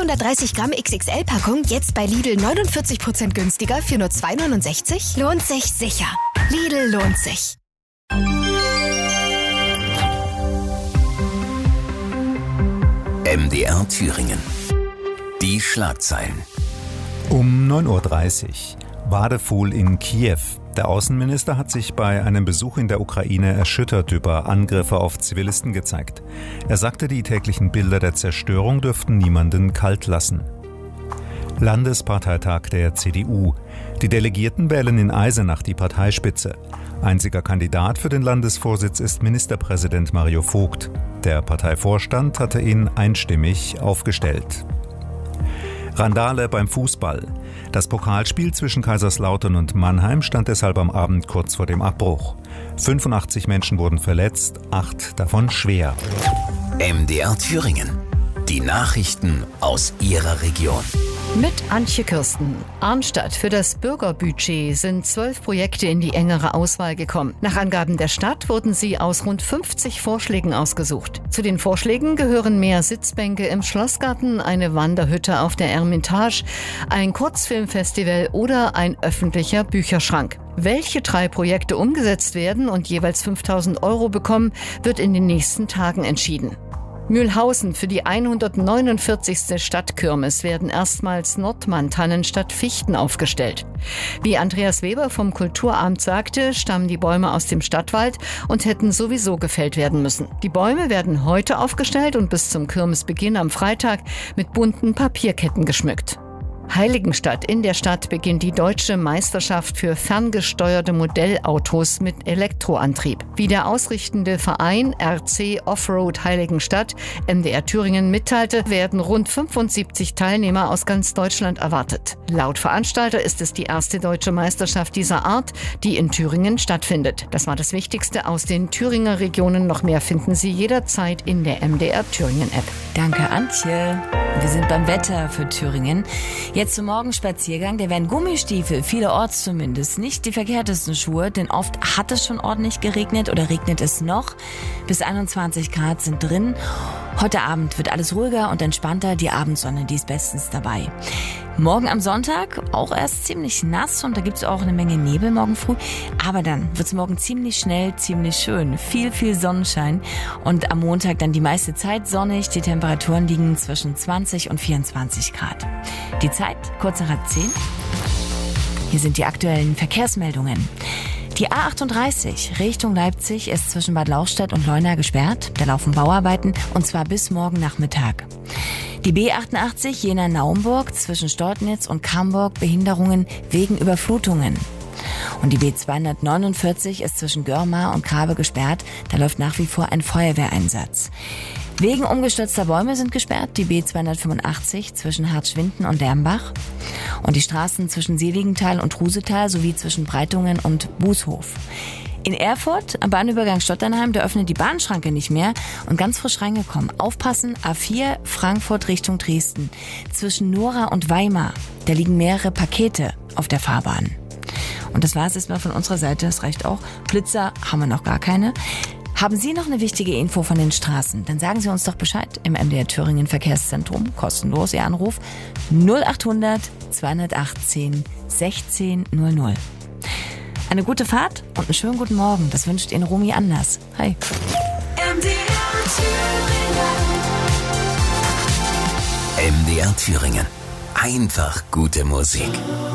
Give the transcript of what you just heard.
130 Gramm XXL-Packung jetzt bei Lidl 49% günstiger für nur 2,69? Lohnt sich sicher. Lidl lohnt sich. MDR Thüringen. Die Schlagzeilen. Um 9:30 Uhr. Wadefuhl in Kiew. Der Außenminister hat sich bei einem Besuch in der Ukraine erschüttert über Angriffe auf Zivilisten gezeigt. Er sagte, die täglichen Bilder der Zerstörung dürften niemanden kalt lassen. Landesparteitag der CDU. Die Delegierten wählen in Eisenach die Parteispitze. Einziger Kandidat für den Landesvorsitz ist Ministerpräsident Mario Vogt. Der Parteivorstand hatte ihn einstimmig aufgestellt. Randale beim Fußball. Das Pokalspiel zwischen Kaiserslautern und Mannheim stand deshalb am Abend kurz vor dem Abbruch. 85 Menschen wurden verletzt, 8 davon schwer. MDR Thüringen. Die Nachrichten aus Ihrer Region. Mit Antje Kirsten. Arnstadt. Für das Bürgerbudget sind 12 Projekte in die engere Auswahl gekommen. Nach Angaben der Stadt wurden sie aus rund 50 Vorschlägen ausgesucht. Zu den Vorschlägen gehören mehr Sitzbänke im Schlossgarten, eine Wanderhütte auf der Eremitage, ein Kurzfilmfestival oder ein öffentlicher Bücherschrank. Welche 3 Projekte umgesetzt werden und jeweils 5.000 € bekommen, wird in den nächsten Tagen entschieden. Mühlhausen. Für die 149. Stadtkirmes werden erstmals Nordmann-Tannen statt Fichten aufgestellt. Wie Andreas Weber vom Kulturamt sagte, stammen die Bäume aus dem Stadtwald und hätten sowieso gefällt werden müssen. Die Bäume werden heute aufgestellt und bis zum Kirmesbeginn am Freitag mit bunten Papierketten geschmückt. Heiligenstadt. In der Stadt beginnt die deutsche Meisterschaft für ferngesteuerte Modellautos mit Elektroantrieb. Wie der ausrichtende Verein RC Offroad Heiligenstadt MDR Thüringen mitteilte, werden rund 75 Teilnehmer aus ganz Deutschland erwartet. Laut Veranstalter ist es die erste deutsche Meisterschaft dieser Art, die in Thüringen stattfindet. Das war das Wichtigste aus den Thüringer Regionen. Noch mehr finden Sie jederzeit in der MDR Thüringen App. Danke, Antje. Wir sind beim Wetter für Thüringen. Jetzt zum Morgenspaziergang. Da werden Gummistiefel, vielerorts zumindest, nicht die verkehrtesten Schuhe, denn oft hat es schon ordentlich geregnet oder regnet es noch. Bis 21 Grad sind drin. Heute Abend wird alles ruhiger und entspannter. Die Abendsonne, die ist bestens dabei. Morgen am Sonntag auch erst ziemlich nass und da gibt es auch eine Menge Nebel morgen früh. Aber dann wird es morgen ziemlich schnell, ziemlich schön. Viel Sonnenschein und am Montag dann die meiste Zeit sonnig. Die Temperaturen liegen zwischen 20 und 24 Grad. Die Zeit, kurz nach 9:30. Hier sind die aktuellen Verkehrsmeldungen. Die A38 Richtung Leipzig ist zwischen Bad Lauchstädt und Leuna gesperrt. Da laufen Bauarbeiten und zwar bis morgen Nachmittag. Die B88 Jena-Naumburg zwischen Stoltnitz und Camburg Behinderungen wegen Überflutungen. Und die B249 ist zwischen Görmar und Grabe gesperrt. Da läuft nach wie vor ein Feuerwehreinsatz. Wegen umgestürzter Bäume sind gesperrt die B285 zwischen Hartschwinden und Dermbach und die Straßen zwischen Seligenthal und Rusetal sowie zwischen Breitungen und Bußhof. In Erfurt, am Bahnübergang Stotternheim, da öffnet die Bahnschranke nicht mehr und ganz frisch reingekommen. Aufpassen, A4 Frankfurt Richtung Dresden. Zwischen Nora und Weimar, da liegen mehrere Pakete auf der Fahrbahn. Und das war es erstmal von unserer Seite, das reicht auch. Blitzer haben wir noch gar keine. Haben Sie noch eine wichtige Info von den Straßen? Dann sagen Sie uns doch Bescheid im MDR Thüringen Verkehrszentrum. Kostenlos Ihr Anruf 0800 218 1600. Eine gute Fahrt und einen schönen guten Morgen. Das wünscht Ihnen Romy Anders. Hi. MDR Thüringen. Einfach gute Musik.